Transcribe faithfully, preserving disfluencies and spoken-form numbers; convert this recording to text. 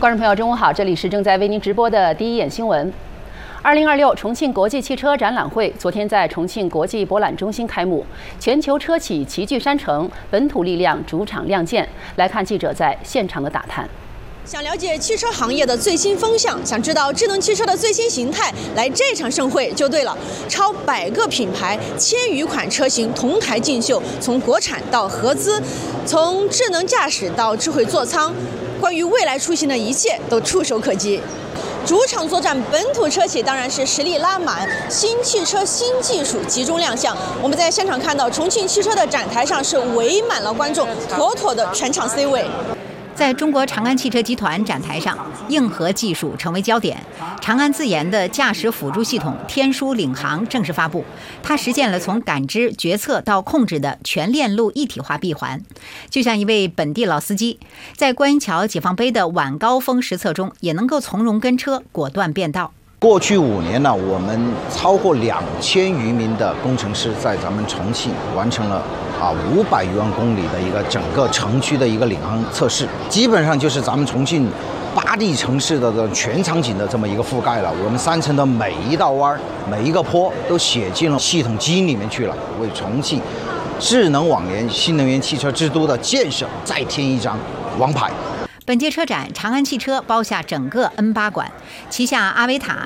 观众朋友，中午好，这里是正在为您直播的第一眼新闻。二零二六重庆国际汽车展览会昨天在重庆国际博览中心开幕，全球车企齐聚山城，本土力量主场亮剑。来看记者在现场的打探。 想了解汽车行业的最新风向，想知道智能汽车的最新形态，来这场盛会就对了。超百个品牌、千余款车型同台竞秀，从国产到合资，从智能驾驶到智慧座舱，关于未来出行的一切都触手可及。 主场作战本土车企当然是实力拉满，新汽车、新技术集中亮相。我们在现场看到，重庆汽车的展台上是围满了观众，妥妥的全场 C 位。 在中国长安汽车集团展台上，硬核技术成为焦点。长安自研的驾驶辅助系统“天书领航”正式发布，它实现了从感知、决策到控制的全链路一体化闭环。就像一位本地老司机，在观音桥解放碑的晚高峰实测中，也能够从容跟车，果断变道。 过去五年呢，我们超过两千余名的工程师在咱们重庆完成了啊五百余万公里的一个整个城区的一个领航测试，基本上就是咱们重庆八地城市的这全场景的这么一个覆盖了。我们山城的每一道弯、每一个坡都写进了系统基因里面去了，为重庆智能网联新能源汽车之都的建设再添一张王牌。 本届车展，长安汽车包下整个 N 八馆，旗下阿维塔、